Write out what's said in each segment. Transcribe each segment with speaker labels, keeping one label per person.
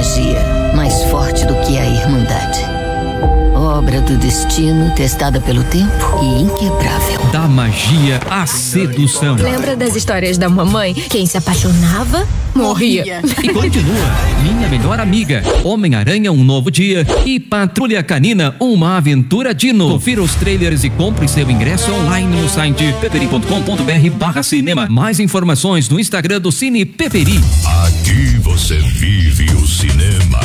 Speaker 1: magia, mais forte do que a Irmandade. Obra do destino, testada pelo tempo e inquebrável.
Speaker 2: Da magia à sedução.
Speaker 3: Lembra das histórias da mamãe? Quem se apaixonava, morria.
Speaker 2: E continua. Minha Melhor Amiga, Homem-Aranha, Um Novo Dia e Patrulha Canina, Uma Aventura Dino. Confira os trailers e compre seu ingresso online no site peperi.com.br/cinema. Mais informações no Instagram do Cine Peperi.
Speaker 4: Aqui você vive o cinema.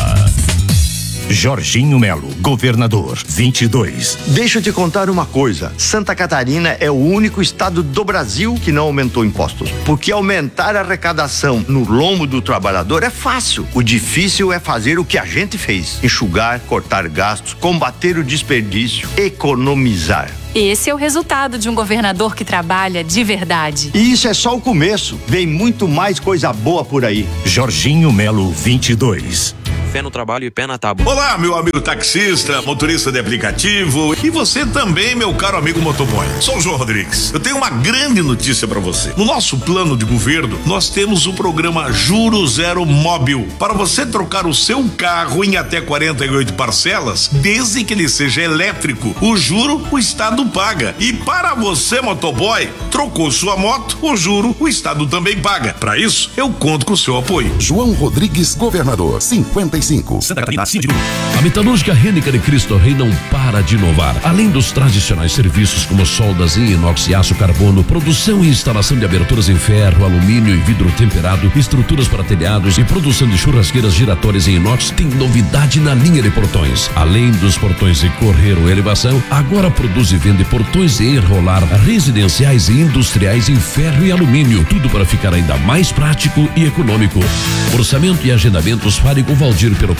Speaker 4: Jorginho Melo, governador, 22.
Speaker 5: Deixa eu te contar uma coisa. Santa Catarina é o único estado do Brasil que não aumentou impostos. Porque aumentar a arrecadação no lombo do trabalhador é fácil. O difícil é fazer o que a gente fez: enxugar, cortar gastos, combater o desperdício, economizar.
Speaker 6: Esse é o resultado de um governador que trabalha de verdade.
Speaker 5: E isso é só o começo. Vem muito mais coisa boa por aí.
Speaker 4: Jorginho Melo, 22.
Speaker 7: Fé no trabalho e pé na tábua.
Speaker 8: Olá, meu amigo taxista, motorista de aplicativo e você também, meu caro amigo motoboy. Sou o João Rodrigues. Eu tenho uma grande notícia para você. No nosso plano de governo, nós temos o programa Juro Zero Móbil para você trocar o seu carro em até 48 parcelas, desde que ele seja elétrico. O juro, o Estado paga. E para você, motoboy, trocou sua moto, o juro, o Estado também paga. Para isso, eu conto com o seu apoio.
Speaker 9: João Rodrigues, governador, 55.
Speaker 10: Santa Catarina, acima de tudo. A metalúrgica Rênica de Cristo Rei não para de inovar. Além dos tradicionais serviços como soldas em inox e aço carbono, produção e instalação de aberturas em ferro, alumínio e vidro temperado, estruturas para telhados e produção de churrasqueiras giratórias em inox, tem novidade na linha de portões. Além dos portões de correr ou elevação, agora produz e vende portões de enrolar residenciais e industriais em ferro e alumínio. Tudo para ficar ainda mais prático e econômico. Orçamento e agendamentos, fale com Valdir pelo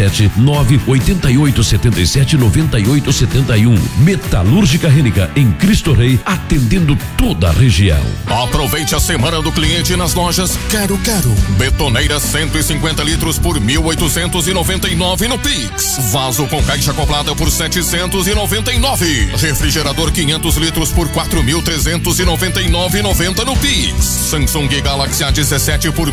Speaker 10: 479-8877-9871. Metalúrgica Rênica em Cristo Rei, atendendo toda a região.
Speaker 11: Aproveite a semana do cliente nas lojas Quero. Betoneira 150 litros por 1.899 no Pix. Vaso com caixa acoplada por 799. Refrigerador 500 litros por 4.399,90 no Pix. Samsung Galaxy A17 por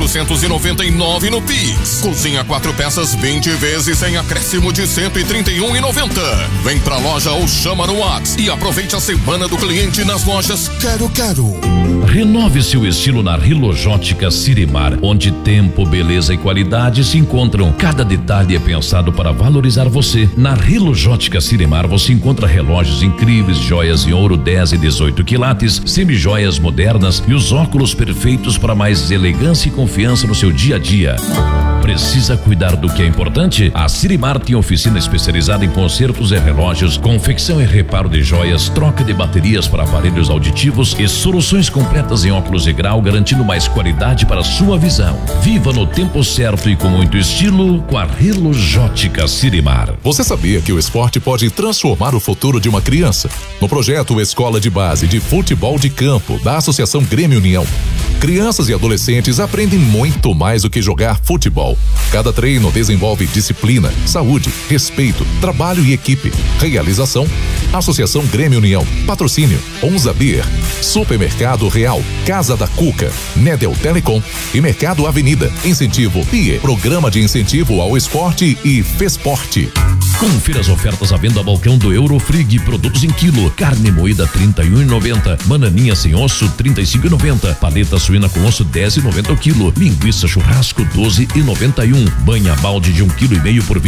Speaker 11: 1.499 no Pix. Cozinha 4 peças 20 vezes sem acréscimo de 131,90. Vem pra loja ou chama no WhatsApp e aproveite a semana do cliente nas lojas Quero.
Speaker 10: Renove seu estilo na Rilojótica Sirimar, onde tempo, beleza e qualidade se encontram. Cada detalhe é pensado para valorizar você. Na Rilojótica Sirimar você encontra relógios incríveis, joias em ouro 10 e 18 quilates, semijoias modernas e os óculos perfeitos para mais elegância e confiança no seu dia a dia. Precisa cuidar do que é importante? A Sirimar tem oficina especializada em consertos e relógios, confecção e reparo de joias, troca de baterias para aparelhos auditivos e soluções completas em óculos de grau, garantindo mais qualidade para a sua visão. Viva no tempo certo e com muito estilo com a Rilojótica Sirimar.
Speaker 12: Você sabia que o esporte pode transformar o futuro de uma criança? No projeto Escola de Base de Futebol de Campo da Associação Grêmio União, crianças e adolescentes aprendem muito mais do que jogar futebol. Cada treino desenvolve disciplina, saúde, respeito, trabalho e equipe. Realização: Associação Grêmio União. Patrocínio: Onza Beer, Supermercado Real, Casa da Cuca, Nedel Telecom e Mercado Avenida. Incentivo PIE, Programa de Incentivo ao Esporte e Fesporte.
Speaker 10: Confira as ofertas à venda balcão do Eurofrig, produtos em quilo. Carne moída R$31,90, bananinha sem osso R$35,90, paleta suína com osso R$10,90 o quilo, linguiça churrasco R$12,91, banha balde de 1,5 kg por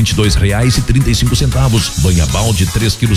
Speaker 10: R$22,35, banha balde 3,5 kg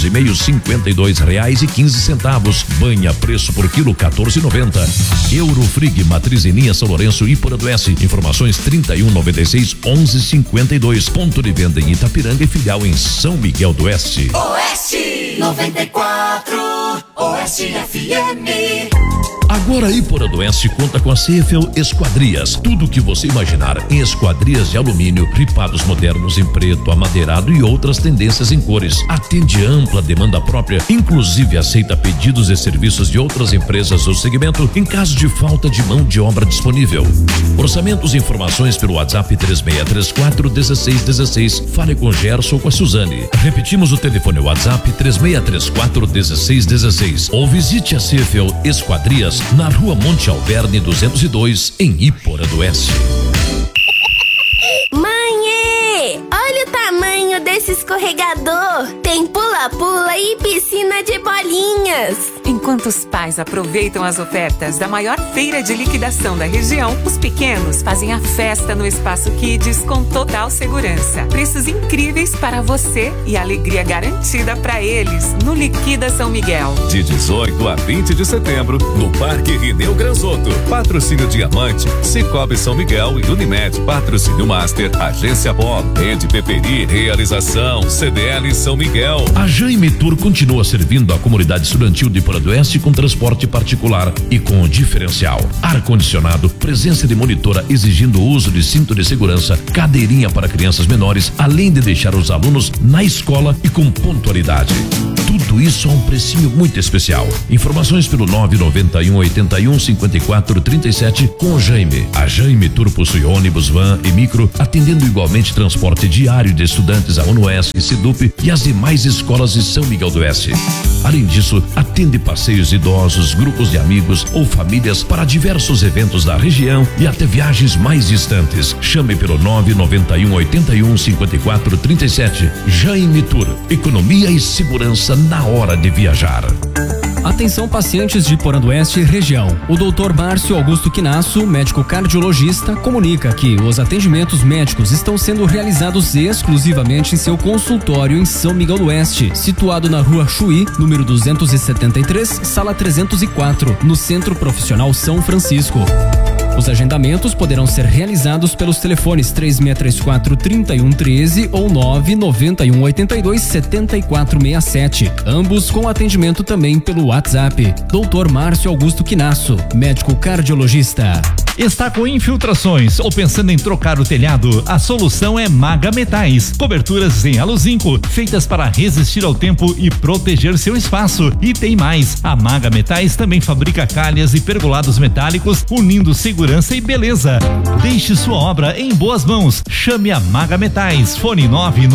Speaker 10: R$52,15, banha preço por quilo R$14,90. Eurofrig, matriz em linha São Lourenço e Iporã-do-Oeste. Informações 3196-1152, ponto de venda em Itapiranga e filial em São Miguel do Oeste.
Speaker 13: Oeste 94, Oeste FM.
Speaker 10: Agora Iporã-do-Oeste conta com a Cefel Esquadrias. Tudo o que você imaginar em esquadrias de alumínio, ripados modernos em preto, amadeirado e outras tendências em cores. Atende ampla demanda própria, inclusive aceita pedidos e serviços de outras empresas do segmento em caso de falta de mão de obra disponível. Orçamentos e informações pelo WhatsApp 3634-1616. Fale com Gerson ou com a Suzane. Repetimos o telefone WhatsApp 3634-1616. Ou visite a Cefel Esquadrias na Rua Monte Alverne 202, em Iporã-do-Oeste.
Speaker 3: Mãe,
Speaker 14: escorregador. Tem pula-pula e piscina de bolinhas.
Speaker 15: Enquanto os pais aproveitam as ofertas da maior feira de liquidação da região, os pequenos fazem a festa no Espaço Kids com total segurança. Preços incríveis para você e alegria garantida para eles no Liquida São Miguel.
Speaker 16: De 18 a 20 de setembro, no Parque Rineu Granzotto. Patrocínio Diamante, Cicobi São Miguel e Unimed. Patrocínio Master, Agência Polo, Rede Peperi, Realização, CDL São Miguel.
Speaker 10: A Jaime Tour continua servindo a comunidade estudantil de Porã do Oeste com transporte particular e com diferencial. Ar-condicionado, presença de monitora exigindo o uso de cinto de segurança, cadeirinha para crianças menores, além de deixar os alunos na escola e com pontualidade. Tudo isso a um precinho muito especial. Informações pelo 991 81 54 37 com o Jaime. A Jaime Tour possui ônibus, van e micro, atendendo igualmente transporte diário de estudantes à UNOESC, SIDUP e as demais escolas de São Miguel do Oeste. Além disso, atende passeios idosos, grupos de amigos ou famílias para diversos eventos da região e até viagens mais distantes. Chame pelo 991 81 54 37. Jaime Tour. Economia e segurança na hora de viajar.
Speaker 17: Atenção pacientes de Porã do Oeste e região. O Dr. Márcio Augusto Quinasso, médico cardiologista, comunica que os atendimentos médicos estão sendo realizados exclusivamente em seu consultório em São Miguel do Oeste, situado na Rua Chuí, número 273, sala 304, no Centro Profissional São Francisco. Os agendamentos poderão ser realizados pelos telefones 3634-3113 ou 99182-7467, ambos com atendimento também pelo WhatsApp. Dr. Márcio Augusto Quinasso, médico cardiologista.
Speaker 18: Está com infiltrações ou pensando em trocar o telhado? A solução é Maga Metais. Coberturas em aluzinco, feitas para resistir ao tempo e proteger seu espaço. E tem mais, a Maga Metais também fabrica calhas e pergolados metálicos, unindo segurança e beleza. Deixe sua obra em boas mãos. Chame a Maga Metais. Fone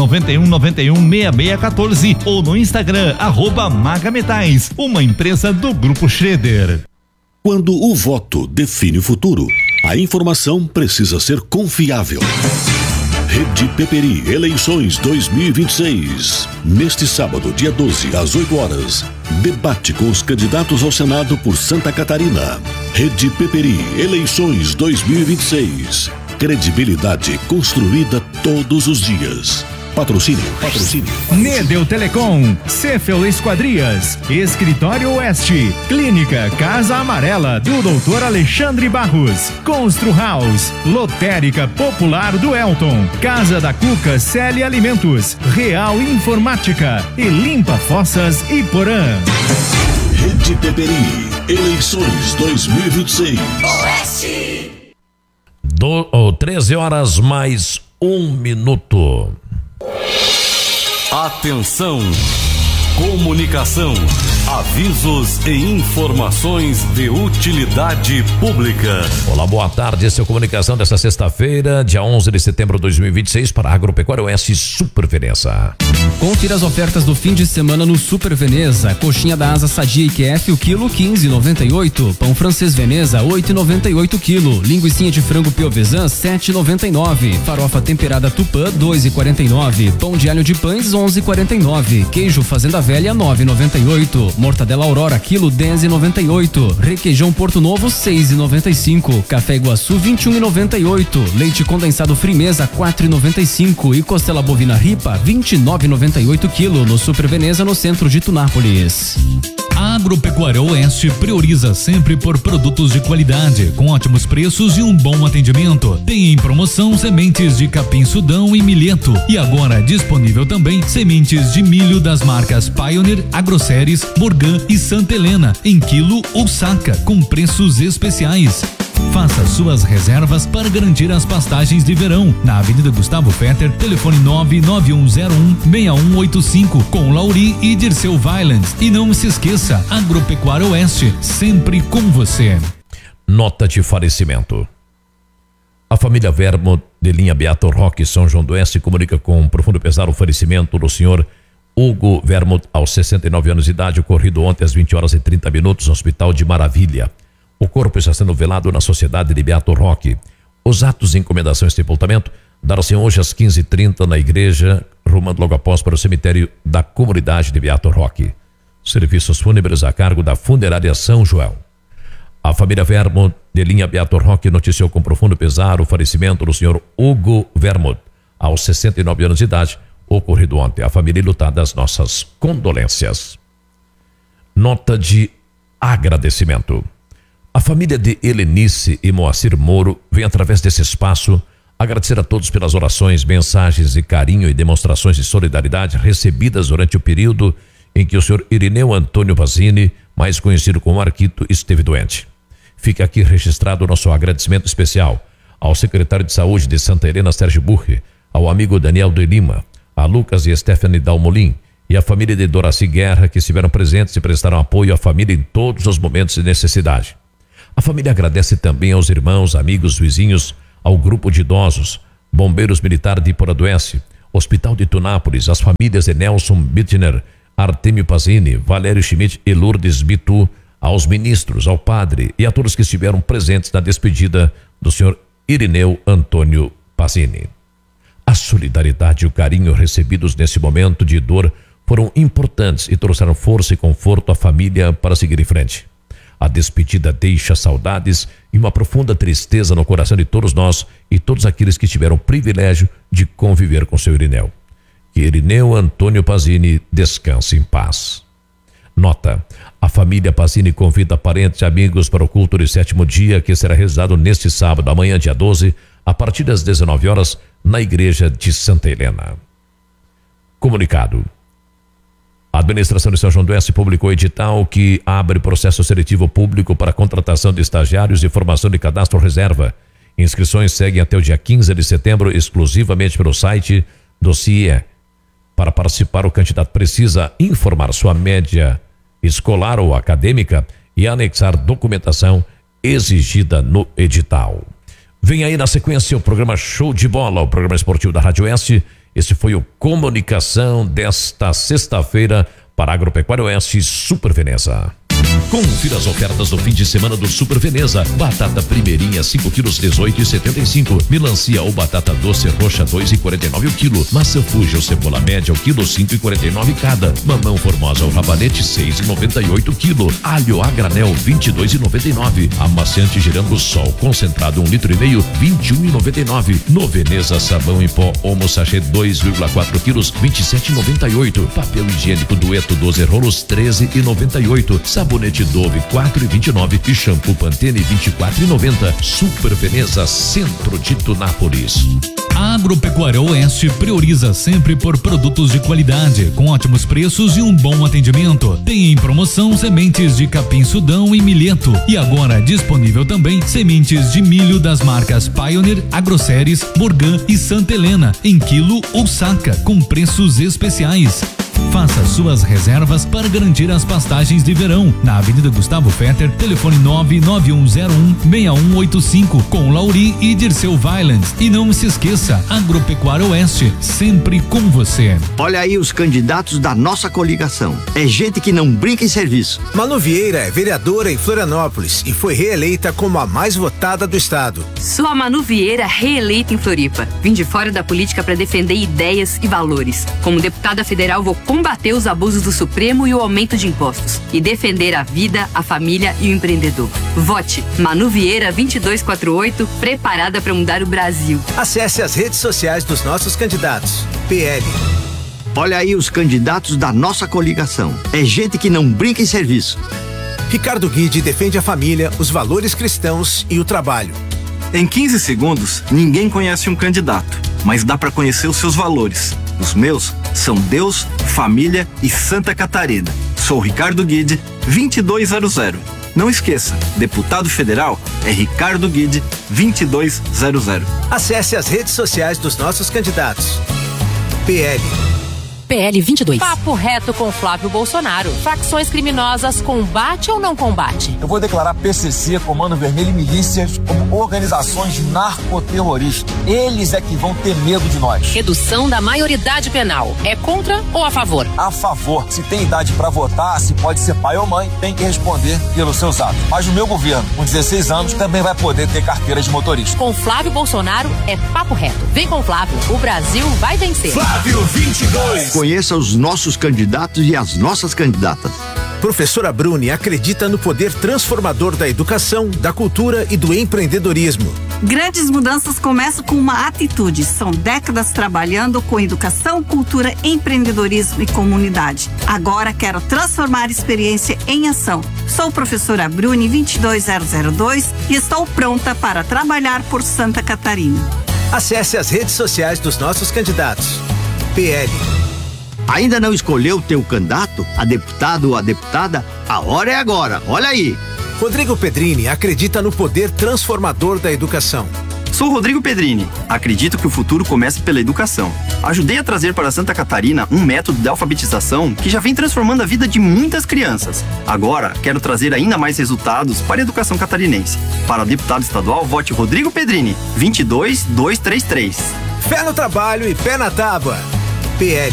Speaker 18: 991916614 ou no Instagram @Maga Metais, uma empresa do Grupo Schroeder.
Speaker 19: Quando o voto define o futuro, a informação precisa ser confiável. Rede Peperi Eleições 2026. Neste sábado, dia 12, às 8 horas, debate com os candidatos ao Senado por Santa Catarina. Rede Peperi Eleições 2026. Credibilidade construída todos os dias. Patrocínio.
Speaker 20: Nedel Telecom, Cefel Esquadrias, Escritório Oeste, Clínica Casa Amarela do Dr. Alexandre Barros, Constru House, Lotérica Popular do Elton, Casa da Cuca Celi Alimentos, Real Informática e Limpa Fossas e Porã.
Speaker 19: Rede Peperi, Eleições 2026.
Speaker 10: Oeste. 13 horas mais 1 minuto.
Speaker 21: Atenção! Comunicação, avisos e informações de utilidade pública.
Speaker 10: Olá, boa tarde, essa é a comunicação desta sexta-feira, dia 11 de setembro de 2026 para a Agropecuária Oeste Super Veneza.
Speaker 17: Confira as ofertas do fim de semana no Super Veneza. Coxinha da asa sadia IQF, o quilo 15,98. Pão francês Veneza, 8,98 quilo. Linguicinha de frango piovesan, 7,99. Farofa temperada Tupã, 2,49. Pão de alho de pães, 11,49. Queijo Fazenda Velha, 9,98. Mortadela Aurora, quilo 10,98. Requeijão Porto Novo, 6,95. Café Iguaçu, 21,98. Leite condensado Frimeza, 4,95. E costela bovina Ripa, 29,98 quilo, no Super Veneza, no centro de Tunápolis.
Speaker 22: A Agropecuária Oeste prioriza sempre por produtos de qualidade, com ótimos preços e um bom atendimento. Tem em promoção sementes de capim Sudão e milheto. E agora disponível também sementes de milho das marcas Pioneer, Agroceres, Morgan e Santa Helena, em quilo ou saca, com preços especiais. Faça suas reservas para garantir as pastagens de verão na Avenida Gustavo Fetter, telefone 991016185 com Lauri e Dirceu Violence. E não se esqueça, Agropecuária Oeste, sempre com você.
Speaker 10: Nota de falecimento. A família Vermo de linha Beato Roque, São João do Oeste, comunica com profundo pesar o falecimento do senhor Hugo Vermo, aos 69 anos de idade, ocorrido ontem às 20 horas e 30 minutos no Hospital de Maravilha. O corpo está sendo velado na Sociedade de Beato Roque. Os atos de encomendação e sepultamento darão-se hoje às 15h30 na Igreja rumando logo após para o cemitério da comunidade de Beato Roque. Serviços fúnebres a cargo da Funerária São João. A família Vermont de linha Beato Roque noticiou com profundo pesar o falecimento do senhor Hugo Vermont, aos 69 anos de idade, ocorrido ontem. A família lutada, as nossas condolências. Nota de agradecimento. A família de Helenice e Moacir Moro vem através desse espaço agradecer a todos pelas orações, mensagens de carinho e demonstrações de solidariedade recebidas durante o período em que o senhor Irineu Antônio Pazini, mais conhecido como Marquito, esteve doente. Fica aqui registrado o nosso agradecimento especial ao secretário de Saúde de Santa Helena, Sérgio Burri, ao amigo Daniel de Lima, a Lucas e Stephanie Dalmolin e a família de Doraci Guerra, que estiveram presentes e prestaram apoio à família em todos os momentos de necessidade. A família agradece também aos irmãos, amigos, vizinhos, ao grupo de idosos, Bombeiros Militar de Iporadoense, Hospital de Tunápolis, as famílias de Nelson Bittner, Artemio Pazini, Valério Schmidt e Lourdes Bitu, aos ministros, ao padre e a todos que estiveram presentes na despedida do senhor Irineu Antônio Pazini. A solidariedade e o carinho recebidos nesse momento de dor foram importantes e trouxeram força e conforto à família para seguir em frente. A despedida deixa saudades e uma profunda tristeza no coração de todos nós e todos aqueles que tiveram o privilégio de conviver com seu Irineu. Que Irineu Antônio Pazini descanse em paz. Nota: a família Pazini convida parentes e amigos para o culto de 7º dia, que será realizado neste sábado, amanhã, dia 12, a partir das 19 horas, na igreja de Santa Helena. Comunicado. A administração de São João do Oeste publicou edital que abre processo seletivo público para contratação de estagiários e formação de cadastro reserva. Inscrições seguem até o dia 15 de setembro, exclusivamente pelo site do CIE. Para participar, o candidato precisa informar sua média escolar ou acadêmica e anexar documentação exigida no edital. Vem aí na sequência o programa Show de Bola, o programa esportivo da Rádio Oeste. Esse foi o Comunicação desta sexta-feira para Agropecuária Oeste Super Veneza. Confira as ofertas do fim de semana do Super Veneza. Batata primeirinha 5 quilos 18,75. Melancia ou batata doce roxa 2,49 o quilo. Maçã Fuji ou cebola média o quilo 5,49 cada. Mamão formosa ou rabanete 6,98 quilo. Alho a granel 22,99. Amaciante girando sol concentrado 1,5 litro 21,99. No Veneza sabão em pó Omo sachê 2,4 quilos 27,98. Papel higiênico Dueto 12 rolos 13,98. Sabonete Dove 4,29 e shampoo Pantene 24,90. Super Veneza, centro de Tunápolis.
Speaker 22: A Agropecuária Oeste prioriza sempre por produtos de qualidade, com ótimos preços e um bom atendimento. Tem em promoção sementes de capim-sudão e milheto. E agora disponível também sementes de milho das marcas Pioneer, Agroceres, Morgan e Santa Helena, em quilo ou saca, com preços especiais. Faça suas reservas para garantir as pastagens de verão. Na Avenida Gustavo Fetter, telefone 991016185 com Lauri e Dirceu Violence. E não se esqueça, Agropecuária Oeste, sempre com você.
Speaker 5: Olha aí os candidatos da nossa coligação. É gente que não brinca em serviço.
Speaker 1: Manu Vieira é vereadora em Florianópolis e foi reeleita como a mais votada do estado.
Speaker 2: Sou a Manu Vieira, reeleita em Floripa. Vim de fora da política para defender ideias e valores. Como deputada federal, vou combater os abusos do Supremo e o aumento de impostos e defender a vida, a família e o empreendedor. Vote Manu Vieira 2248, preparada para mudar o Brasil.
Speaker 1: Acesse as redes sociais dos nossos candidatos. PL.
Speaker 5: Olha aí os candidatos da nossa coligação. É gente que não brinca em serviço.
Speaker 1: Ricardo Guide defende a família, os valores cristãos e o trabalho.
Speaker 23: Em 15 segundos, ninguém conhece um candidato, mas dá para conhecer os seus valores. Os meus são Deus, família e Santa Catarina. Sou Ricardo Guide, 2200. Não esqueça, deputado federal é Ricardo Guide, 2200.
Speaker 1: Acesse as redes sociais dos nossos candidatos. PL.
Speaker 4: PL 22.
Speaker 6: Papo reto com Flávio Bolsonaro. Facções criminosas combate ou não combate?
Speaker 7: Eu vou declarar PCC, Comando Vermelho e milícias como organizações narcoterroristas. Eles é que vão ter medo de nós.
Speaker 4: Redução da maioridade penal. É contra ou a favor?
Speaker 7: A favor. Se tem idade para votar, se pode ser pai ou mãe, tem que responder pelos seus atos. Mas no meu governo, com 16 anos, também vai poder ter carteira de motorista.
Speaker 6: Com Flávio Bolsonaro é papo reto. Vem com Flávio, o Brasil vai vencer.
Speaker 5: Flávio 22. Conheça os nossos candidatos e as nossas candidatas.
Speaker 1: Professora Bruni acredita no poder transformador da educação, da cultura e do empreendedorismo.
Speaker 24: Grandes mudanças começam com uma atitude. São décadas trabalhando com educação, cultura, empreendedorismo e comunidade. Agora quero transformar a experiência em ação. Sou professora Bruni 22002 e estou pronta para trabalhar por Santa Catarina.
Speaker 1: Acesse as redes sociais dos nossos candidatos. PL.
Speaker 5: Ainda não escolheu o teu candidato, a deputado ou a deputada? A hora é agora, olha aí.
Speaker 1: Rodrigo Pedrini acredita no poder transformador da educação.
Speaker 23: Sou Rodrigo Pedrini. Acredito que o futuro começa pela educação. Ajudei a trazer para Santa Catarina um método de alfabetização que já vem transformando a vida de muitas crianças. Agora, quero trazer ainda mais resultados para a educação catarinense. Para deputado estadual, vote Rodrigo Pedrini, 22233.
Speaker 1: Fé no trabalho e pé na tábua. PL.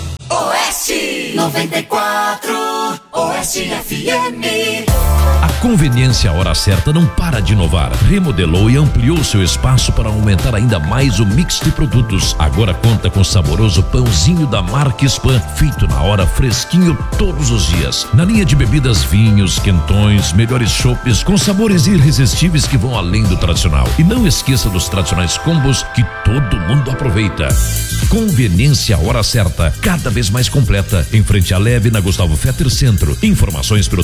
Speaker 13: Oeste 94, Oeste FM.
Speaker 10: A Conveniência Hora Certa não para de inovar. Remodelou e ampliou seu espaço para aumentar ainda mais o mix de produtos. Agora conta com o saboroso pãozinho da marca Spam, feito na hora, fresquinho todos os dias. Na linha de bebidas, vinhos, quentões, melhores chopes com sabores irresistíveis que vão além do tradicional. E não esqueça dos tradicionais combos que todo mundo aproveita. Conveniência Hora Certa, cada vez mais completa, em frente à Leve, na Gustavo Fetter Centro. Informações pelo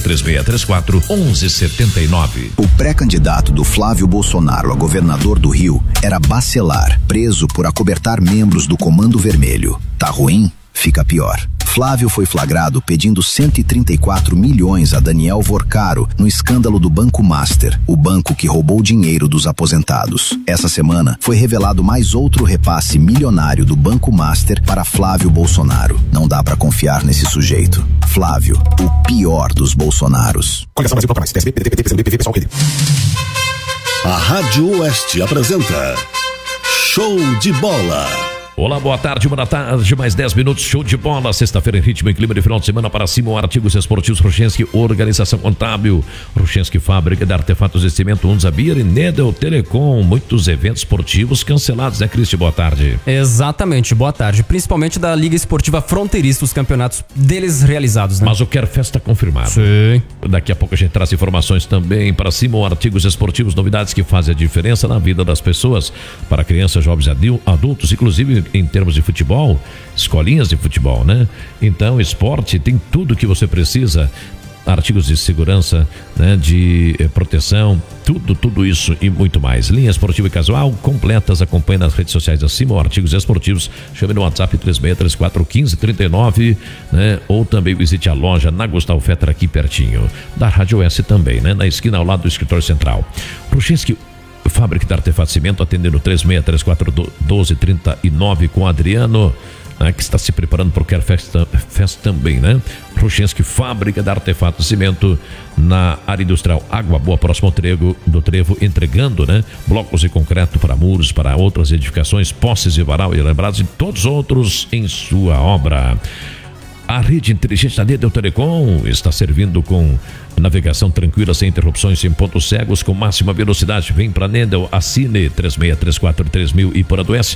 Speaker 10: 3634-1179.
Speaker 25: O pré-candidato do Flávio Bolsonaro a governador do Rio era Bacelar, preso por acobertar membros do Comando Vermelho. Tá ruim? Fica pior. Flávio foi flagrado pedindo 134 milhões a Daniel Vorcaro no escândalo do Banco Master, o banco que roubou dinheiro dos aposentados. Essa semana foi revelado mais outro repasse milionário do Banco Master para Flávio Bolsonaro. Não dá pra confiar nesse sujeito. Flávio, o pior dos Bolsonaros.
Speaker 19: A Rádio Oeste apresenta Show de Bola.
Speaker 10: Olá, boa tarde, 1h, mais 10 minutos, show de bola, sexta-feira em ritmo e clima de final de semana para Simon Artigos Esportivos, Ruchenski, Organização Contábil, Ruchenski, Fábrica de Artefatos de Cimento, Unzabir e Nedel Telecom, muitos eventos esportivos cancelados, né, Cristi? Boa tarde.
Speaker 17: Exatamente, boa tarde, principalmente da Liga Esportiva Fronteiriça, os campeonatos deles realizados, né?
Speaker 10: Mas o Quer Festa confirmado.
Speaker 17: Sim.
Speaker 10: Daqui a pouco a gente traz informações também para Simon Artigos Esportivos, novidades que fazem a diferença na vida das pessoas, para crianças, jovens e adultos, inclusive em termos de futebol, escolinhas de futebol, né? Então, esporte tem tudo que você precisa, artigos de segurança, né? De proteção, tudo isso e muito mais. Linha esportiva e casual completas, acompanhe nas redes sociais da Simon Artigos Esportivos, chame no WhatsApp 36341539, né? Ou também visite a loja na Gustavo Fetter, aqui pertinho da Rádio S também, né? Na esquina ao lado do escritório central. Ruchenski, Fábrica de Artefatos de Cimento, atendendo 3634-1239 com Adriano, né, que está se preparando para o Quer Festa também, né? Ruchenski, Fábrica de Artefatos de Cimento, na área industrial Água Boa, próximo ao do Trevo, entregando, né, blocos de concreto para muros, para outras edificações, postes de varal e lembrados e todos outros em sua obra. A rede inteligente da Nedel Telecom está servindo com navegação tranquila, sem interrupções, sem pontos cegos, com máxima velocidade. Vem para Nedel, assine 36343000 Iporadoeste,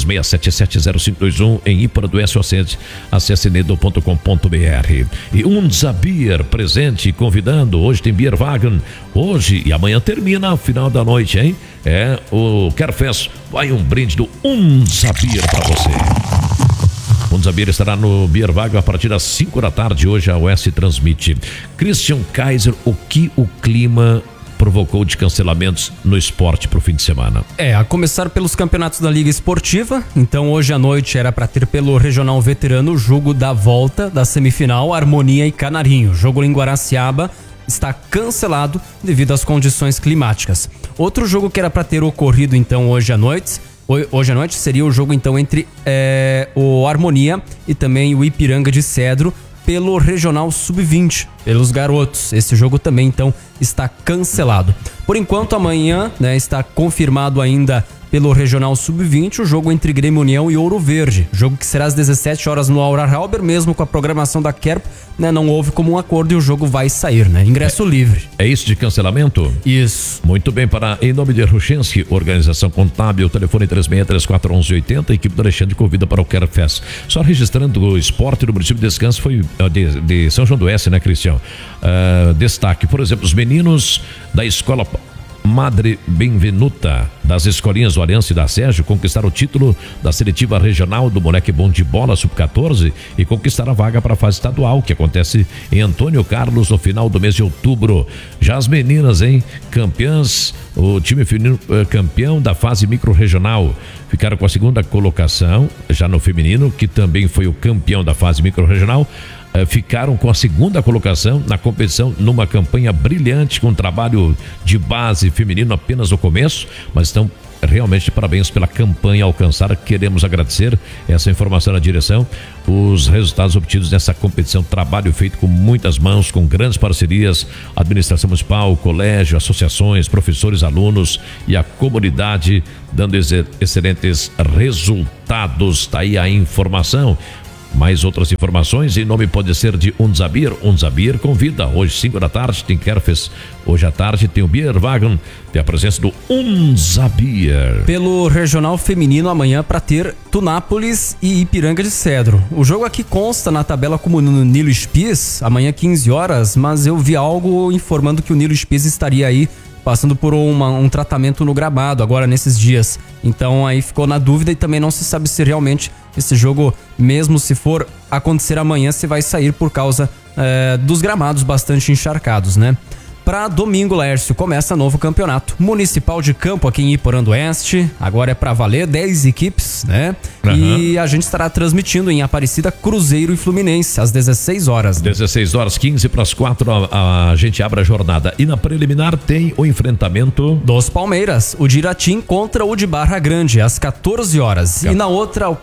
Speaker 10: 36770521 em Iporadoeste, acesse nedel.com.br. E Unzabir presente, convidando, hoje tem Beer Wagen, hoje e amanhã termina, final da noite, hein? É o Quer Fest, vai um brinde do Unzabir para você. O Unzabir estará no Beer Wagen a partir das 5 da tarde. Hoje a Oeste transmite. Christian Kaiser, o que o clima provocou de cancelamentos no esporte para o fim de semana?
Speaker 17: A começar pelos campeonatos da Liga Esportiva. Então hoje à noite era para ter pelo Regional Veterano o jogo da volta da semifinal, Harmonia e Canarinho. O jogo em Guaraciaba está cancelado devido às condições climáticas. Outro jogo que era para ter ocorrido então hoje à noite Hoje à noite seria o jogo então entre o Harmonia e também o Ipiranga de Cedro pelo Regional Sub-20, pelos garotos. Esse jogo também então está cancelado. Por enquanto amanhã, né, está confirmado ainda pelo Regional Sub-20 o jogo entre Grêmio União e Ouro Verde. Jogo que será às 17 horas no Aura Halber, mesmo com a programação da Kerp, né, não houve como um acordo e o jogo vai sair, né? Ingresso livre.
Speaker 10: É isso de cancelamento?
Speaker 17: Isso.
Speaker 10: Muito bem, em nome de Ruchenski, organização contábil, telefone 36341180, equipe do Alexandre convida para o Kerfest. Só registrando o esporte do município de Descanso foi de São João do Oeste, né, Cristian? Destaque, por exemplo, os meninos da escola Madre Benvenuta, das escolinhas do Aliança e da Sérgio, conquistaram o título da seletiva regional do Moleque Bom de Bola Sub-14 e conquistaram a vaga para a fase estadual, que acontece em Antônio Carlos no final do mês de outubro. Já as meninas, campeãs, o time feminino campeão da fase micro-regional, ficaram com a segunda colocação, já no feminino, que também foi o campeão da fase micro-regional. Ficaram com a segunda colocação na competição numa campanha brilhante, com um trabalho de base feminino apenas no começo, mas estão realmente de parabéns pela campanha alcançada. Queremos agradecer essa informação na direção, os resultados obtidos nessa competição, trabalho feito com muitas mãos, com grandes parcerias, administração municipal, colégio, associações, professores, alunos e a comunidade dando excelentes resultados. Está aí a informação. Mais outras informações, em nome pode ser de Unzabir. Unzabir convida, hoje 5 da tarde tem Kerfest, hoje à tarde tem o Bierwagen, tem a presença do Unzabir.
Speaker 17: Pelo Regional Feminino amanhã para ter Tunápolis e Ipiranga de Cedro. O jogo aqui consta na tabela como no Nilo Spies, amanhã 15 horas, mas eu vi algo informando que o Nilo Spies estaria aí passando por um tratamento no gramado agora nesses dias. Então aí ficou na dúvida e também não se sabe se realmente esse jogo, mesmo se for acontecer amanhã, se vai sair por causa dos gramados bastante encharcados, né? Para domingo, Laércio, começa novo campeonato municipal de campo aqui em Iporã do Oeste. Agora é para valer 10 equipes, né? Uhum. E a gente estará transmitindo em Aparecida Cruzeiro e Fluminense às 16 horas.
Speaker 10: 16 horas, 15 para as 4, a gente abre a jornada. E na preliminar tem o enfrentamento
Speaker 17: dos Palmeiras, o de Iratim contra o de Barra Grande, às 14 horas. E na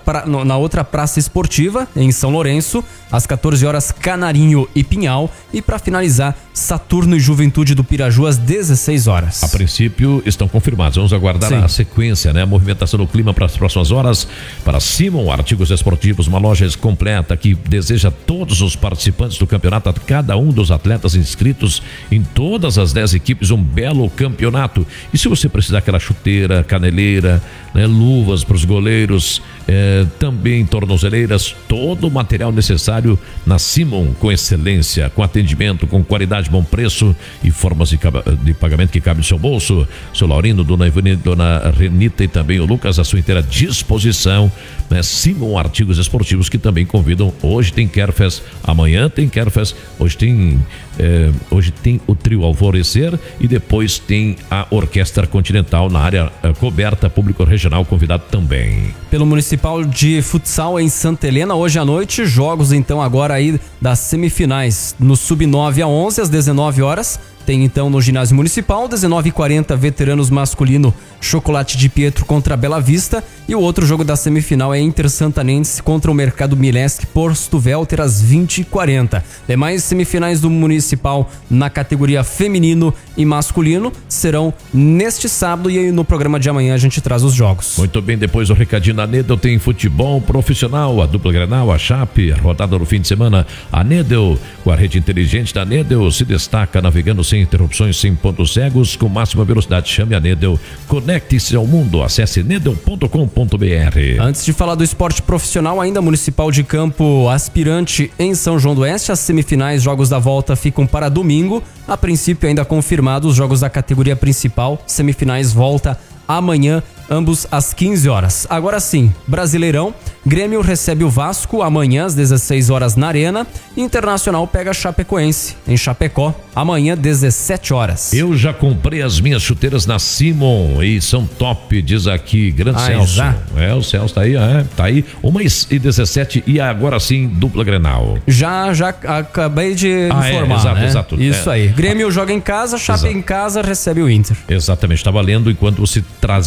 Speaker 17: outra praça esportiva, em São Lourenço, às 14 horas, Canarinho e Pinhal. E para finalizar, Saturno e Juventude do Piraju às 16 horas.
Speaker 10: A princípio estão confirmados. Vamos aguardar a sequência, né? A movimentação do clima para as próximas horas. Para Simon Artigos Esportivos, uma loja completa que deseja todos os participantes do campeonato, a cada um dos atletas inscritos em todas as 10 equipes, um belo campeonato. E se você precisar aquela chuteira, caneleira, né, luvas para os goleiros, também tornozeleiras, todo o material necessário na Simon, com excelência, com atendimento, com qualidade, bom preço e formas de pagamento que cabe no seu bolso. Seu Laurino, Dona Ivone, Dona Renita e também o Lucas à sua inteira disposição, né? Simon Artigos Esportivos, que também convidam. Hoje tem Kerfest, amanhã tem Kerfest, hoje tem o trio Alvorecer e depois tem a Orquestra Continental na área coberta, público regional convidado também.
Speaker 17: Pelo Municipal de Futsal em Santa Helena, hoje à noite, jogos então agora aí das semifinais no Sub-9 a 11 às 19 horas. Tem então no ginásio municipal, 19h40, veteranos masculino, Chocolate de Pietro contra Bela Vista. E o outro jogo da semifinal é Inter Santanense contra o Mercado Milesc Posto Velter às 20h40. Demais semifinais do municipal na categoria feminino e masculino serão neste sábado, e aí no programa de amanhã a gente traz os jogos.
Speaker 10: Muito bem, depois do recadinho da Nedel tem futebol profissional, a dupla Grenal, a Chape, rodada no fim de semana. A Nedel, com a rede inteligente da Nedel, se destaca navegando sem interrupções, sem pontos cegos, com máxima velocidade. Chame a Nedel, conecte-se ao mundo, acesse nedel.com.br.
Speaker 17: Antes de falar do esporte profissional, ainda Municipal de Campo aspirante em São João do Oeste, as semifinais, jogos da volta ficam para domingo. A princípio ainda confirmados os jogos da categoria principal, semifinais volta amanhã, ambos às 15 horas. Agora sim, Brasileirão, Grêmio recebe o Vasco amanhã às 16 horas na Arena. Internacional pega a Chapecoense em Chapecó amanhã 17 horas.
Speaker 10: Eu já comprei as minhas chuteiras na Simon e são top, diz aqui, grande Celso.
Speaker 17: Já?
Speaker 10: O Celso tá aí, 1h17 e agora sim, dupla Grenal.
Speaker 17: Já acabei de informar,
Speaker 10: exato.
Speaker 17: Isso aí. Grêmio joga em casa, Chape em casa recebe o Inter.
Speaker 10: Exatamente, estava lendo enquanto você trazia a informação.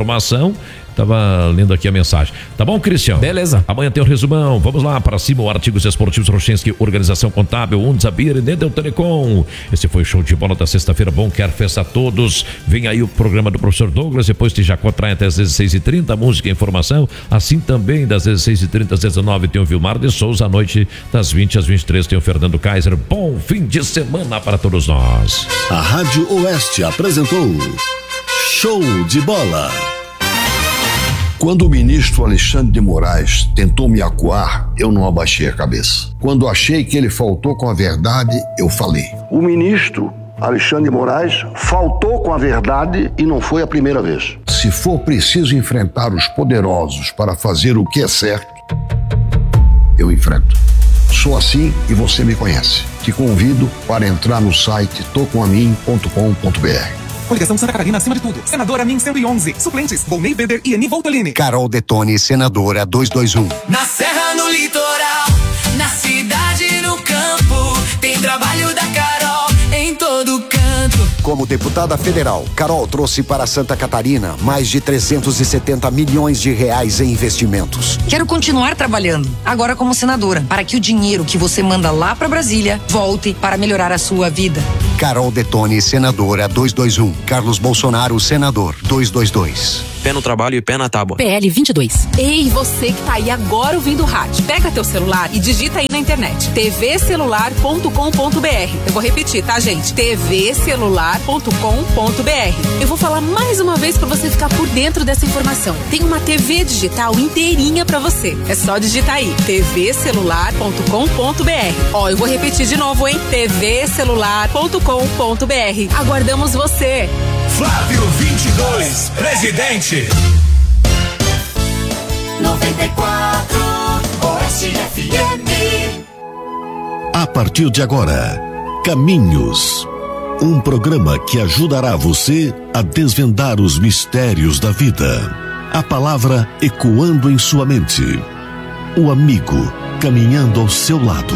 Speaker 10: informação. Tava lendo aqui a mensagem. Tá bom, Cristian?
Speaker 17: Beleza.
Speaker 10: Amanhã tem o resumão. Vamos lá, para cima, o Artigos Esportivos Rochenski, Organização Contábil, Unzabir e Nedel Telecom. Esse foi o show de bola da sexta-feira. Bom, quer festa a todos. Vem aí o programa do professor Douglas, depois de Jacó Traem até às 16h30, música e informação. Assim também, das 16h30 às 19h tem o Vilmar de Souza. À noite, das 20 às 23 tem o Fernando Kaiser. Bom fim de semana para todos nós.
Speaker 19: A Rádio Oeste apresentou Show de Bola.
Speaker 3: Quando o ministro Alexandre de Moraes tentou me acuar, eu não abaixei a cabeça. Quando achei que ele faltou com a verdade, eu falei. O ministro Alexandre de Moraes faltou com a verdade e não foi a primeira vez. Se for preciso enfrentar os poderosos para fazer o que é certo, eu enfrento. Sou assim e você me conhece. Te convido para entrar no site tocomamin.com.br.
Speaker 8: Coligação Santa Catarina acima de tudo. Senadora Min 111. Suplentes: Volney Weber e Eni Voltolini.
Speaker 9: Carol Detone, senadora 221.
Speaker 13: Na serra, no litoral, na cidade, no campo, tem trabalho da Carol em todo canto.
Speaker 9: Como deputada federal, Carol trouxe para Santa Catarina mais de 370 milhões de reais em investimentos.
Speaker 11: Quero continuar trabalhando, agora como senadora, para que o dinheiro que você manda lá para Brasília volte para melhorar a sua vida.
Speaker 9: Carol Detone, senadora 221. Carlos Bolsonaro, senador 222.
Speaker 12: Pé no trabalho e pé na tábua.
Speaker 6: PL 22. Ei, você que tá aí agora ouvindo o rádio, pega teu celular e digita aí na internet tvcelular.com.br. Eu vou repetir, tá, gente? tvcelular.com.br. Eu vou falar mais uma vez pra você ficar por dentro dessa informação. Tem uma TV digital inteirinha pra você. É só digitar aí tvcelular.com.br. Ó, eu vou repetir de novo, hein? tvcelular.com.br. Aguardamos você.
Speaker 26: Flávio 22, presidente.
Speaker 13: 94 Oeste FM.
Speaker 19: A partir de agora, Caminhos. Um programa que ajudará você a desvendar os mistérios da vida. A palavra ecoando em sua mente. O amigo caminhando ao seu lado.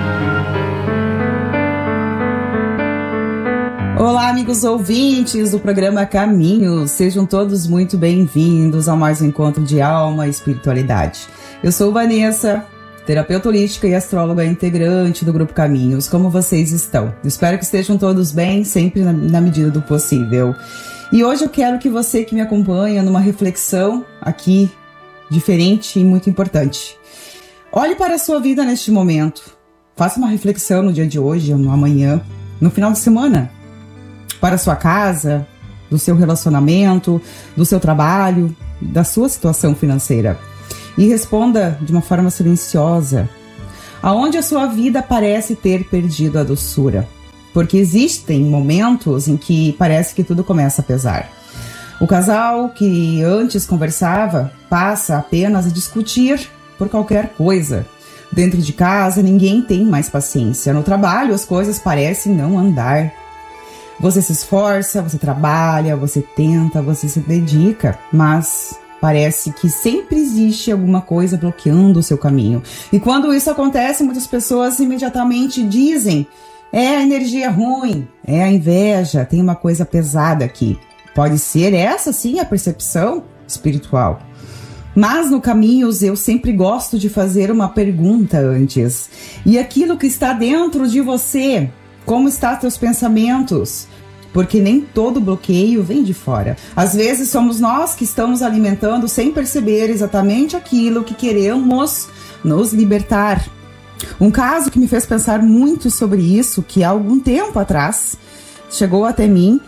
Speaker 27: Olá, amigos ouvintes do programa Caminhos. Sejam todos muito bem-vindos ao mais um encontro de alma e espiritualidade. Eu sou Vanessa, terapeuta holística e astróloga integrante do Grupo Caminhos. Como vocês estão? Espero que estejam todos bem, sempre na medida do possível. E hoje eu quero que você que me acompanha numa reflexão aqui, diferente e muito importante. Olhe para a sua vida neste momento. Faça uma reflexão no dia de hoje, no amanhã, no final de semana. Para a sua casa, do seu relacionamento, do seu trabalho, da sua situação financeira. E responda de uma forma silenciosa. Aonde a sua vida parece ter perdido a doçura? Porque existem momentos em que parece que tudo começa a pesar. O casal que antes conversava passa apenas a discutir por qualquer coisa. Dentro de casa, ninguém tem mais paciência. No trabalho, as coisas parecem não andar. Você se esforça, você trabalha, você tenta, você se dedica, mas parece que sempre existe alguma coisa bloqueando o seu caminho. E quando isso acontece, muitas pessoas imediatamente dizem: é a energia ruim, é a inveja, tem uma coisa pesada aqui. Pode ser essa sim a percepção espiritual. Mas no Caminhos eu sempre gosto de fazer uma pergunta antes. E aquilo que está dentro de você? Como estão teus pensamentos? Porque nem todo bloqueio vem de fora. Às vezes somos nós que estamos alimentando sem perceber exatamente aquilo que queremos nos libertar. Um caso que me fez pensar muito sobre isso, que há algum tempo atrás chegou até mim,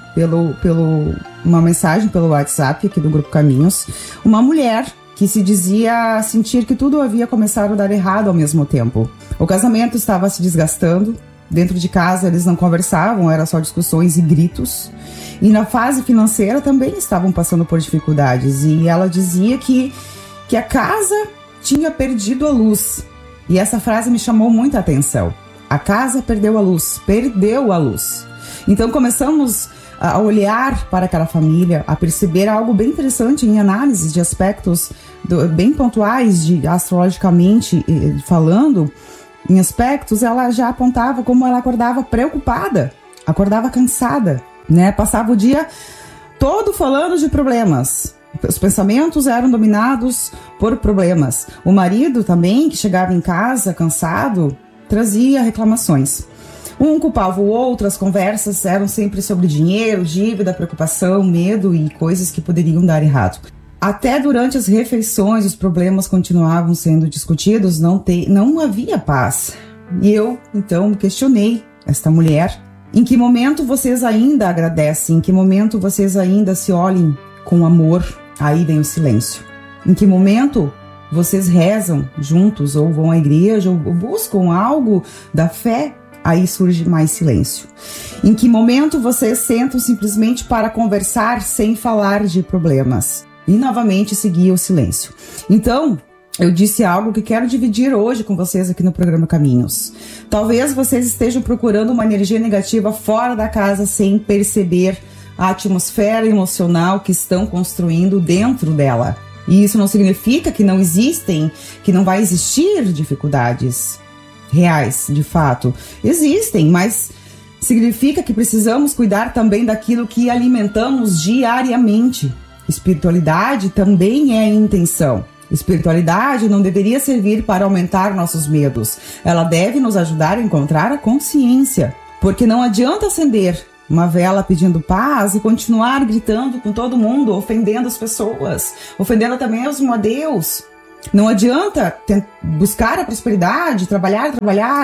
Speaker 27: uma mensagem pelo WhatsApp aqui do Grupo Caminhos, uma mulher que se dizia sentir que tudo havia começado a dar errado ao mesmo tempo. O casamento estava se desgastando. Dentro de casa eles não conversavam, era só discussões e gritos. E na fase financeira também estavam passando por dificuldades. E ela dizia que a casa tinha perdido a luz. E essa frase me chamou muita atenção. A casa perdeu a luz, perdeu a luz. Então começamos a olhar para aquela família, a perceber algo bem interessante em análise de aspectos bem pontuais, astrologicamente falando. Em aspectos, ela já apontava como ela acordava preocupada, acordava cansada, né? Passava o dia todo falando de problemas. os pensamentos eram dominados por problemas. O marido também, que chegava em casa cansado, trazia reclamações. Um culpava o outro, as conversas eram sempre sobre dinheiro, dívida, preocupação, medo e coisas que poderiam dar errado. Até durante as refeições, os problemas continuavam sendo discutidos, não havia paz. E eu, então, questionei esta mulher. Em que momento vocês ainda agradecem? Em que momento vocês ainda se olhem com amor? Aí vem o silêncio. Em que momento vocês rezam juntos, ou vão à igreja, ou buscam algo da fé? Aí surge mais silêncio. Em que momento vocês sentam simplesmente para conversar sem falar de problemas? E novamente seguia o silêncio. Então, eu disse algo que quero dividir hoje com vocês aqui no programa Caminhos. Talvez vocês estejam procurando uma energia negativa fora da casa sem perceber a atmosfera emocional que estão construindo dentro dela. E isso não significa que não existem, que não vai existir dificuldades reais, de fato. Existem, mas significa que precisamos cuidar também daquilo que alimentamos diariamente. Espiritualidade também é intenção. Espiritualidade não deveria servir para aumentar nossos medos. Ela deve nos ajudar a encontrar a consciência. Porque não adianta acender uma vela pedindo paz e continuar gritando com todo mundo, ofendendo as pessoas, ofendendo até mesmo a Deus. Não adianta buscar a prosperidade, trabalhar,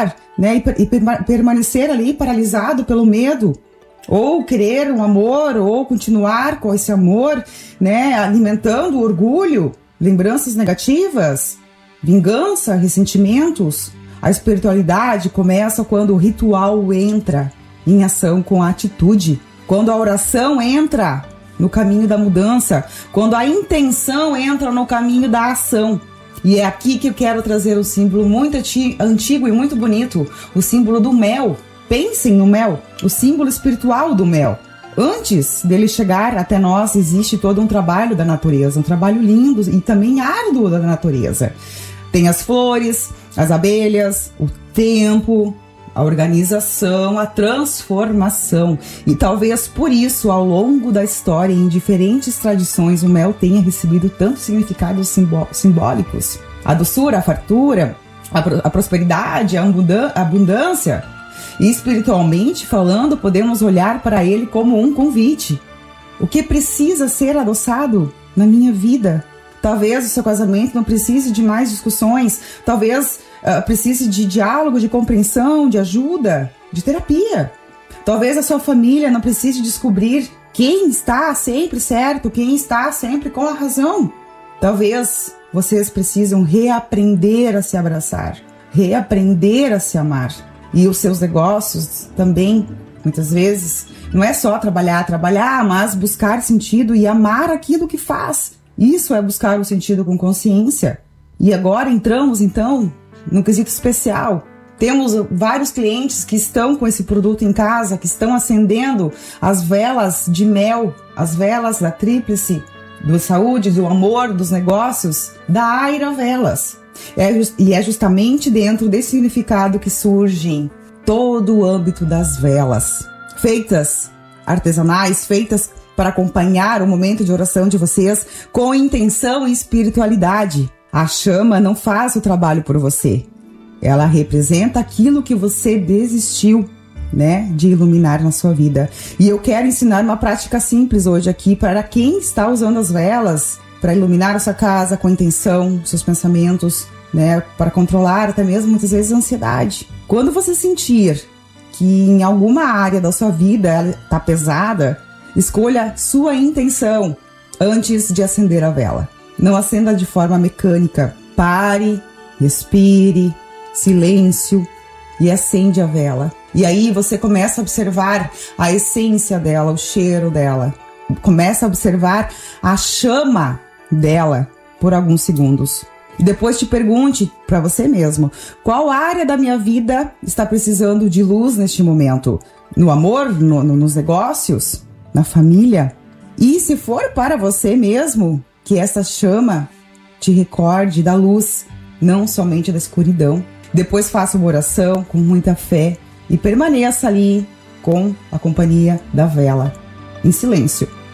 Speaker 27: né, e permanecer ali paralisado pelo medo. Ou querer um amor, ou continuar com esse amor, né, alimentando o orgulho, lembranças negativas, vingança, ressentimentos. A espiritualidade começa quando o ritual entra em ação com a atitude, quando a oração entra no caminho da mudança, quando a intenção entra no caminho da ação. E é aqui que eu quero trazer um símbolo muito antigo e muito bonito, o símbolo do mel. Pensem no mel, o símbolo espiritual do mel. Antes dele chegar até nós, existe todo um trabalho da natureza, um trabalho lindo e também árduo da natureza. Tem as flores, as abelhas, o tempo, a organização, a transformação. E talvez por isso, ao longo da história, em diferentes tradições, o mel tenha recebido tantos significados simbólicos. A doçura, a fartura, a prosperidade, a abundância. E espiritualmente falando, podemos olhar para ele como um convite. O que precisa ser adoçado na minha vida? Talvez o seu casamento não precise de mais discussões. Talvez precise de diálogo, de compreensão, de ajuda, de terapia. Talvez a sua família não precise descobrir quem está sempre certo, quem está sempre com a razão. Talvez vocês precisam reaprender a se abraçar, reaprender a se amar. E os seus negócios também, muitas vezes, não é só trabalhar, mas buscar sentido e amar aquilo que faz. Isso é buscar o sentido com consciência. E agora entramos, então, num quesito especial. Temos vários clientes que estão com esse produto em casa, que estão acendendo as velas de mel, as velas da tríplice, da saúde, do amor, dos negócios, da Aira Velas. E é justamente dentro desse significado que surge todo o âmbito das velas, feitas artesanais, feitas para acompanhar o momento de oração de vocês com intenção e espiritualidade. A chama não faz o trabalho por você. Ela representa aquilo que você desistiu, né, de iluminar na sua vida. E eu quero ensinar uma prática simples hoje aqui para quem está usando as velas para iluminar a sua casa com intenção, seus pensamentos, né, para controlar até mesmo muitas vezes a ansiedade. Quando você sentir que em alguma área da sua vida ela está pesada, escolha sua intenção antes de acender a vela. Não acenda de forma mecânica. Pare, respire, silêncio e acende a vela. E aí você começa a observar a essência dela, o cheiro dela. Começa a observar a chama dela por alguns segundos. E depois te pergunte para você mesmo, qual área da minha vida está precisando de luz neste momento? No amor, nos negócios, na família? E se for para você mesmo, que essa chama te recorde da luz, não somente da escuridão. Depois faça uma oração com muita fé e permaneça ali com a companhia da vela, em silêncio.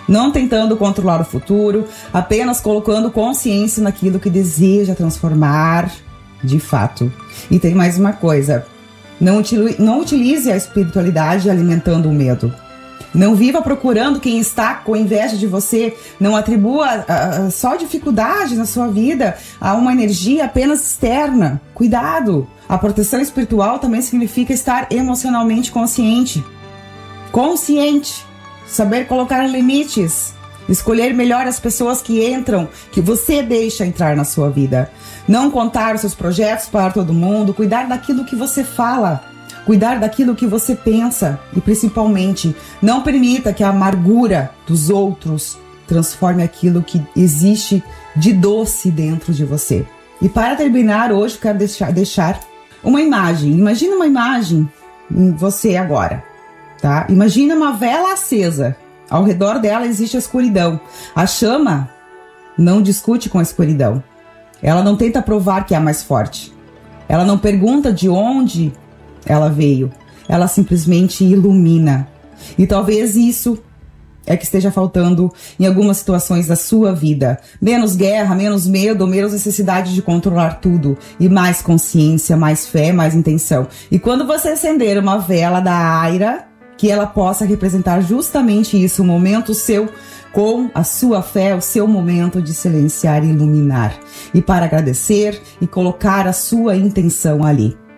Speaker 27: não tentando controlar o futuro, apenas colocando consciência naquilo que deseja transformar de fato. E tem mais uma coisa, não utilize a espiritualidade alimentando o medo. Não viva procurando quem está com inveja de você. Não atribua só dificuldades na sua vida a uma energia apenas externa. Cuidado! A proteção espiritual também significa estar emocionalmente consciente. Consciente. Saber colocar limites. Escolher melhor as pessoas que entram, que você deixa entrar na sua vida. Não contar os seus projetos para todo mundo. Cuidar daquilo que você fala. Cuidar daquilo que você pensa e, principalmente, não permita que a amargura dos outros transforme aquilo que existe de doce dentro de você. E para terminar, hoje quero deixar uma imagem. Imagina uma imagem em você agora, tá? Imagina uma vela acesa. Ao redor dela existe a escuridão. A chama não discute com a escuridão. Ela não tenta provar que é a mais forte. Ela não pergunta de onde ela veio, ela simplesmente ilumina. E talvez isso é que esteja faltando em algumas situações da sua vida. Menos guerra, menos medo, menos necessidade de controlar tudo. E mais consciência, mais fé, mais intenção. E quando você acender uma vela da Aira, que ela possa representar justamente isso, o momento seu com a sua fé, o seu momento de silenciar e iluminar. E para agradecer e colocar a sua intenção ali.